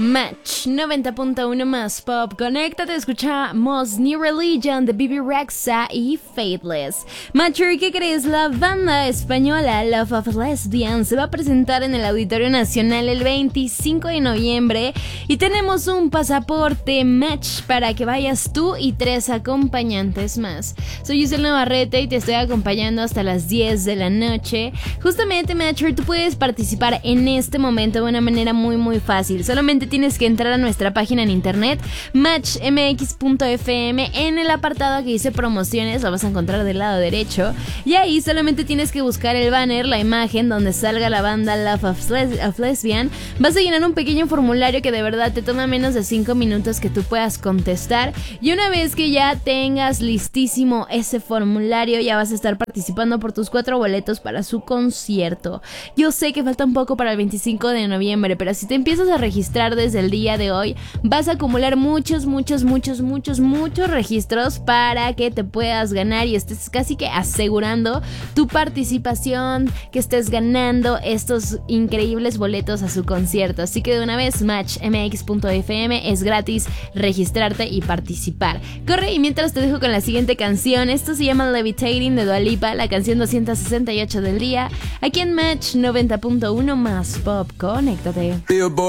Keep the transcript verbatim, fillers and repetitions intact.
Match noventa punto uno más pop. Conéctate, escuchamos New Religion de Bebe Rexha y Faithless. Matcher, ¿qué crees? La banda española Love of Lesbian se va a presentar en el Auditorio Nacional el veinticinco de noviembre y tenemos un pasaporte Match para que vayas tú y tres acompañantes más. Soy Giselle Navarrete y te estoy acompañando hasta las diez de la noche. Justamente, Matcher, tú puedes participar en este momento de una manera muy muy fácil. Solamente tienes que entrar a nuestra página en internet match m x punto f m. En el apartado que dice promociones lo vas a encontrar del lado derecho y ahí solamente tienes que buscar el banner, la imagen donde salga la banda Love of, Les- of Lesbian. Vas a llenar un pequeño formulario que de verdad te toma menos de cinco minutos que tú puedas contestar, y una vez que ya tengas listísimo ese formulario ya vas a estar participando por tus cuatro boletos para su concierto. Yo sé que falta un poco para el veinticinco de noviembre, pero si te empiezas a registrar desde el día de hoy vas a acumular muchos, muchos, muchos, muchos, muchos registros para que te puedas ganar y estés casi que asegurando tu participación, que estés ganando estos increíbles boletos a su concierto. Así que de una vez, match m x punto f m, es gratis registrarte y participar. Corre, y mientras te dejo con la siguiente canción. Esto se llama Levitating de Dua Lipa, la canción doscientos sesenta y ocho del día, aquí en Match noventa punto uno más pop. Conéctate.